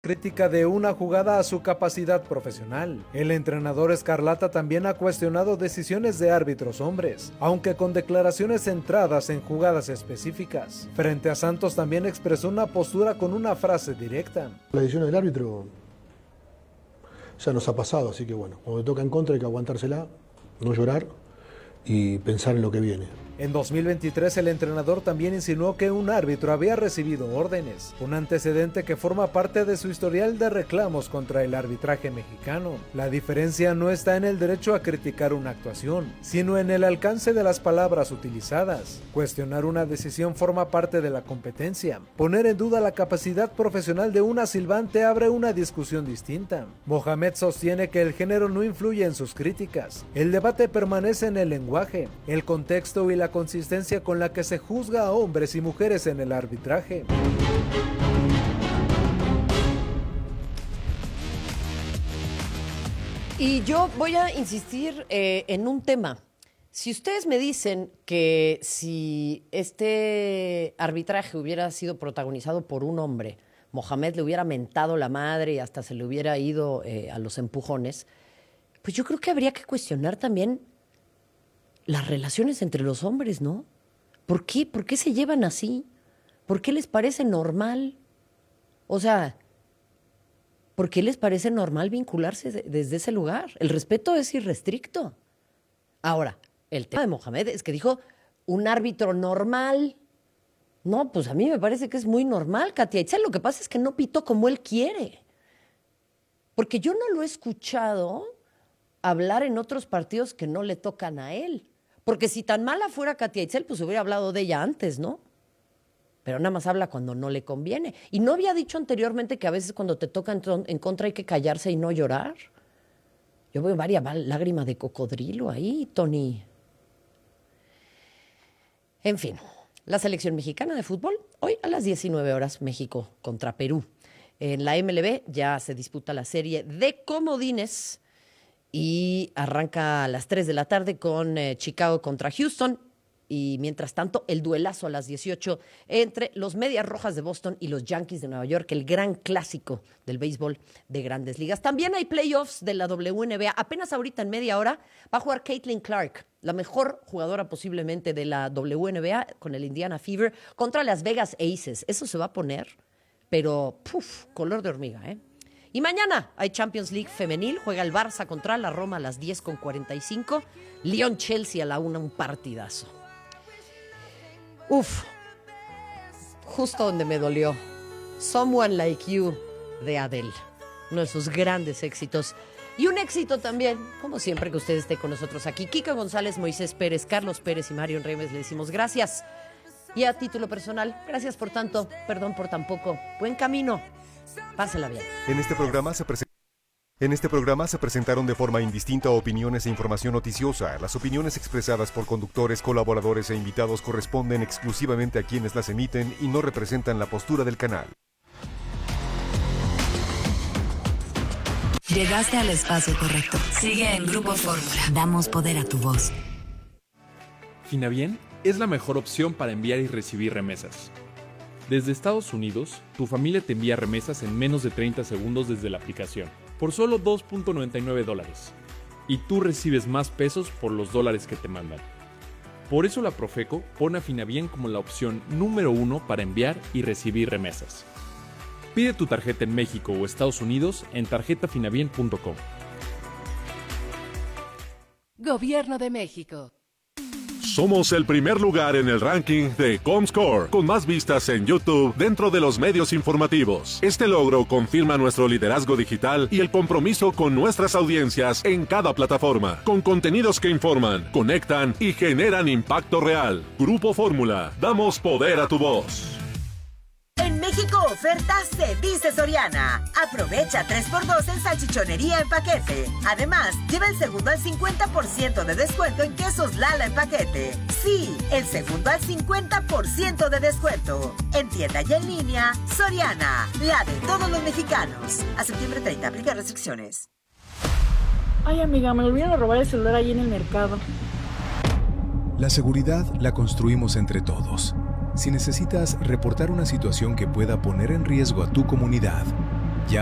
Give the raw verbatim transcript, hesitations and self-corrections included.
crítica de una jugada a su capacidad profesional. El entrenador escarlata también ha cuestionado decisiones de árbitros hombres, aunque con declaraciones centradas en jugadas específicas. Frente a Santos también expresó una postura con una frase directa. La decisión del árbitro ya nos ha pasado, así que bueno, cuando te toca en contra hay que aguantársela, no llorar y pensar en lo que viene. En dos mil veintitrés el entrenador también insinuó que un árbitro había recibido órdenes, un antecedente que forma parte de su historial de reclamos contra el arbitraje mexicano. La diferencia no está en el derecho a criticar una actuación, sino en el alcance de las palabras utilizadas. Cuestionar una decisión forma parte de la competencia. Poner en duda la capacidad profesional de una silbante abre una discusión distinta. Mohamed sostiene que el género no influye en sus críticas. El debate permanece en el lenguaje, el contexto y la consistencia con la que se juzga a hombres y mujeres en el arbitraje. Y yo voy a insistir eh, en un tema. Si ustedes me dicen que si este arbitraje hubiera sido protagonizado por un hombre, Mohamed le hubiera mentado la madre y hasta se le hubiera ido eh, a los empujones, pues yo creo que habría que cuestionar también las relaciones entre los hombres, ¿no? ¿Por qué? ¿Por qué se llevan así? ¿Por qué les parece normal? O sea, ¿por qué les parece normal vincularse de, desde ese lugar? El respeto es irrestricto. Ahora, el tema de Mohamed es que dijo un árbitro normal. No, pues a mí me parece que es muy normal, Katia Itzel. Lo que pasa es que no pitó como él quiere. Porque yo no lo he escuchado hablar en otros partidos que no le tocan a él. Porque si tan mala fuera Katia Itzel, pues hubiera hablado de ella antes, ¿no? Pero nada más habla cuando no le conviene. Y no había dicho anteriormente que a veces cuando te toca en contra hay que callarse y no llorar. Yo veo varias lágrimas de cocodrilo ahí, Tony. En fin, la selección mexicana de fútbol, hoy a las diecinueve horas, México contra Perú. En la M L B ya se disputa la serie de comodines y arranca a las tres de la tarde con eh, Chicago contra Houston. Y mientras tanto, el duelazo a las dieciocho entre los Medias Rojas de Boston y los Yankees de Nueva York, el gran clásico del béisbol de Grandes Ligas. También hay playoffs de la W N B A. Apenas ahorita en media hora va a jugar Caitlin Clark, la mejor jugadora posiblemente de la W N B A con el Indiana Fever, contra las Vegas Aces. Eso se va a poner, pero puf, color de hormiga, ¿eh? Y mañana hay Champions League femenil, juega el Barça contra la Roma a las diez con cuarenta y cinco, Lyon-Chelsea a la una, un partidazo. Uf, justo donde me dolió, Someone Like You de Adele, uno de sus grandes éxitos. Y un éxito también, como siempre que usted esté con nosotros aquí. Kiko González, Moisés Pérez, Carlos Pérez y Mario Remes le decimos gracias. Y a título personal, gracias por tanto, perdón por tan poco. Buen camino. Pásela bien. En este programa se presenta. En este programa se presentaron de forma indistinta opiniones e información noticiosa. Las opiniones expresadas por conductores, colaboradores e invitados corresponden exclusivamente a quienes las emiten y no representan la postura del canal. Llegaste al espacio correcto. Sigue en Grupo Fórmula. Damos poder a tu voz. Finabién es la mejor opción para enviar y recibir remesas. Desde Estados Unidos, tu familia te envía remesas en menos de treinta segundos desde la aplicación, por solo dos punto noventa y nueve dólares. Y tú recibes más pesos por los dólares que te mandan. Por eso la Profeco pone a Finabién como la opción número uno para enviar y recibir remesas. Pide tu tarjeta en México o Estados Unidos en tarjeta finabién punto com. Gobierno de México. Somos el primer lugar en el ranking de Comscore, con más vistas en YouTube dentro de los medios informativos. Este logro confirma nuestro liderazgo digital y el compromiso con nuestras audiencias en cada plataforma, con contenidos que informan, conectan y generan impacto real. Grupo Fórmula, damos poder a tu voz. En México ofertas se dice Soriana. Aprovecha tres por dos en salchichonería en paquete. Además, lleva el segundo al cincuenta por ciento de descuento en quesos Lala en paquete. Sí, el segundo al cincuenta por ciento de descuento. En tienda y en línea, Soriana, la de todos los mexicanos. A septiembre treinta, aplica restricciones. Ay, amiga, me olvidaron robar el celular allí en el mercado. La seguridad la construimos entre todos. Si necesitas reportar una situación que pueda poner en riesgo a tu comunidad,